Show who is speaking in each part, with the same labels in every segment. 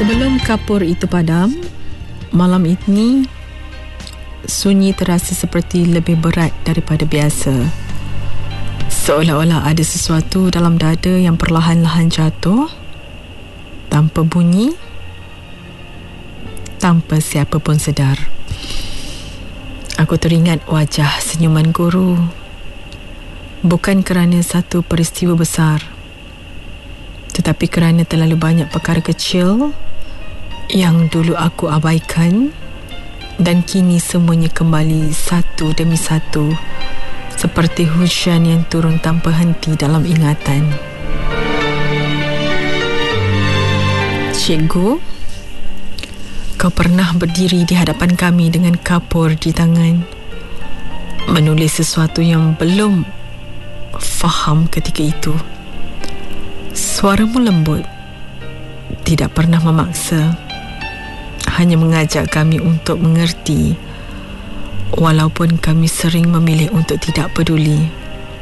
Speaker 1: Sebelum kapur itu padam, malam ini sunyi terasa seperti lebih berat daripada biasa. Seolah-olah ada sesuatu dalam dada yang perlahan-lahan jatuh tanpa bunyi, tanpa siapa pun sedar. Aku teringat wajah senyuman guru, bukan kerana satu peristiwa besar, tetapi kerana terlalu banyak perkara kecil yang dulu aku abaikan dan kini semuanya kembali satu demi satu seperti hujan yang turun tanpa henti dalam ingatan. Cikgu, kau pernah berdiri di hadapan kami dengan kapur di tangan, menulis sesuatu yang belum faham ketika itu. Suaramu lembut, tidak pernah memaksa, hanya mengajak kami untuk mengerti, walaupun kami sering memilih untuk tidak peduli.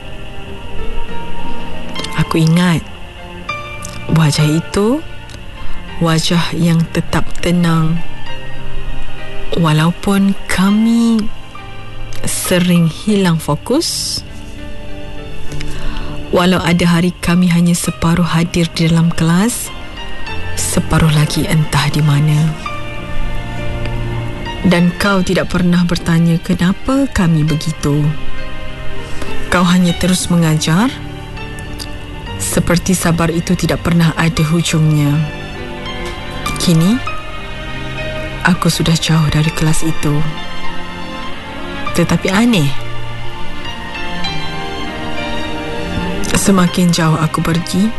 Speaker 1: Aku ingat wajah itu, wajah yang tetap tenang, walaupun kami sering hilang fokus. Walau ada hari kami hanya separuh hadir di dalam kelas, separuh lagi entah di mana. Dan kau tidak pernah bertanya kenapa kami begitu. Kau hanya terus mengajar, seperti sabar itu tidak pernah ada hujungnya. Kini, aku sudah jauh dari kelas itu. Tetapi aneh, semakin jauh aku pergi,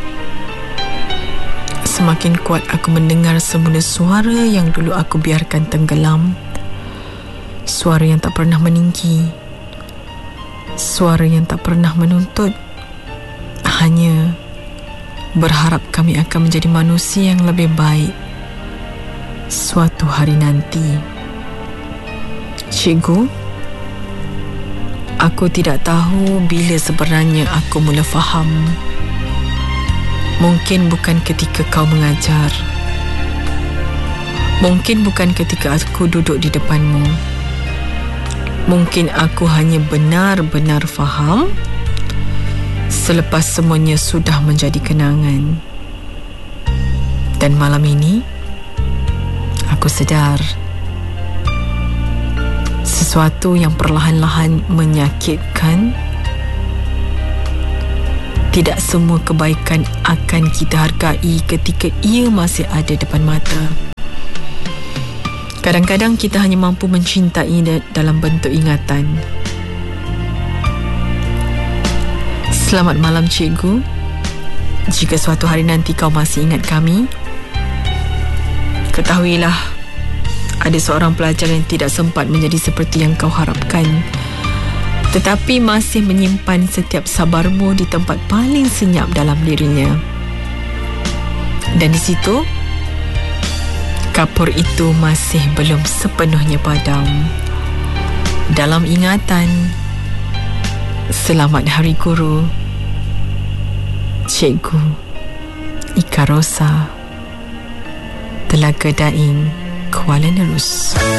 Speaker 1: semakin kuat aku mendengar semula suara yang dulu aku biarkan tenggelam. Suara yang tak pernah meninggi, suara yang tak pernah menuntut, hanya berharap kami akan menjadi manusia yang lebih baik suatu hari nanti. Cikgu, aku tidak tahu bila sebenarnya aku mula faham. Mungkin bukan ketika kau mengajar, mungkin bukan ketika aku duduk di depanmu. Mungkin aku hanya benar-benar faham selepas semuanya sudah menjadi kenangan. Dan malam ini, aku sedar sesuatu yang perlahan-lahan menyakitkan. Tidak semua kebaikan akan kita hargai ketika ia masih ada depan mata. Kadang-kadang kita hanya mampu mencintai dalam bentuk ingatan. Selamat malam, cikgu. Jika suatu hari nanti kau masih ingat kami, ketahuilah ada seorang pelajar yang tidak sempat menjadi seperti yang kau harapkan, tetapi masih menyimpan setiap sabarmu di tempat paling senyap dalam dirinya. Dan di situ, kapur itu masih belum sepenuhnya padam. Dalam ingatan, selamat Hari Guru, Cikgu Ika Rosa, Telaga Daing, Kuala Nerus.